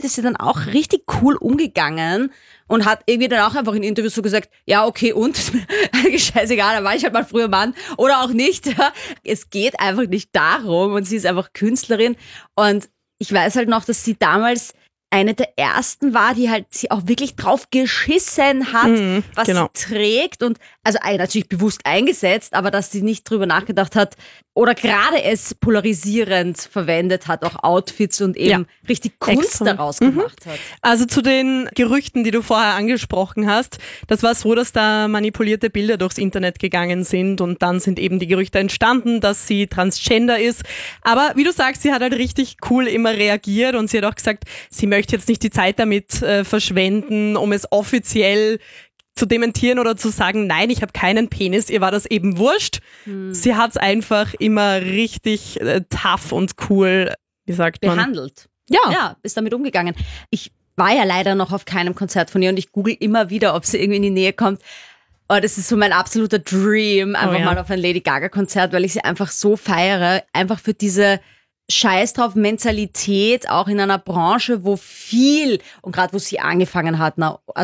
ist sie dann auch richtig cool umgegangen und hat irgendwie dann auch einfach in Interviews so gesagt, ja, okay, und? Ist mir eigentlich scheißegal, da war ich halt mal früher Mann oder auch nicht. Es geht einfach nicht darum und sie ist einfach Künstlerin und ich weiß halt noch, dass sie damals eine der ersten war, die halt sie auch wirklich drauf geschissen hat, was sie trägt und also natürlich bewusst eingesetzt, aber dass sie nicht drüber nachgedacht hat oder gerade es polarisierend verwendet hat, auch Outfits und eben richtig Kunst daraus gemacht hat. Also zu den Gerüchten, die du vorher angesprochen hast, das war so, dass da manipulierte Bilder durchs Internet gegangen sind und dann sind eben die Gerüchte entstanden, dass sie transgender ist. Aber wie du sagst, sie hat halt richtig cool immer reagiert und sie hat auch gesagt, sie möchte jetzt nicht die Zeit damit verschwenden, um es offiziell zu dementieren oder zu sagen, nein, ich habe keinen Penis, ihr war das eben wurscht. Sie hat es einfach immer richtig tough und cool, wie sagt man? Behandelt. Ja, ist damit umgegangen. Ich war ja leider noch auf keinem Konzert von ihr und ich google immer wieder, ob sie irgendwie in die Nähe kommt. Oh, das ist so mein absoluter Dream, einfach mal auf ein Lady Gaga Konzert, weil ich sie einfach so feiere, einfach für diese Scheiß drauf Mentalität, auch in einer Branche, wo viel, und gerade wo sie angefangen hat,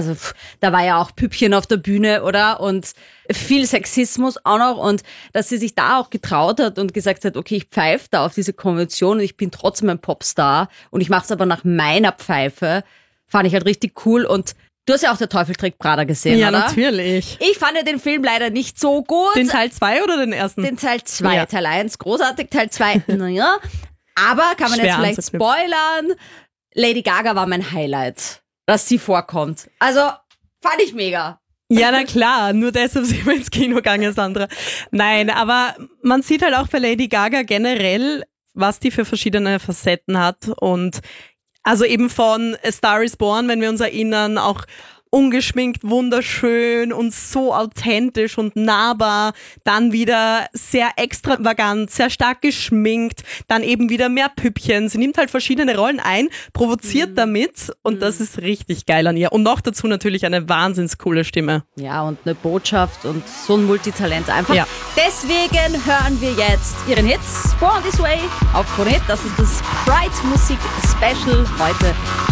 da war ja auch Püppchen auf der Bühne, oder? Und viel Sexismus auch noch und dass sie sich da auch getraut hat und gesagt hat, okay, ich pfeife da auf diese Konvention und ich bin trotzdem ein Popstar und ich mache es aber nach meiner Pfeife, fand ich halt richtig cool und du hast ja auch Der Teufel trägt Prada gesehen, ja, oder? Ja, natürlich. Ich fand ja den Film leider nicht so gut. Den Teil 2 oder den ersten? Den Teil 2. Ja. Teil 1 großartig, Teil 2, naja. Aber kann man jetzt vielleicht spoilern? Lady Gaga war mein Highlight, dass sie vorkommt. Also, fand ich mega. Ja, na klar, nur deshalb sind wir ins Kino gegangen, Sandra. Nein, aber man sieht halt auch bei Lady Gaga generell, was die für verschiedene Facetten hat und also eben von A Star is Born, wenn wir uns erinnern, auch ungeschminkt, wunderschön und so authentisch und nahbar, dann wieder sehr extravagant, sehr stark geschminkt, dann eben wieder mehr Püppchen. Sie nimmt halt verschiedene Rollen ein, provoziert damit und das ist richtig geil an ihr. Und noch dazu natürlich eine wahnsinns coole Stimme. Ja, und eine Botschaft und so ein Multitalent einfach. Ja. Deswegen hören wir jetzt ihren Hit Born This Way auf Krone Hit. Das ist das Pride Musik Special heute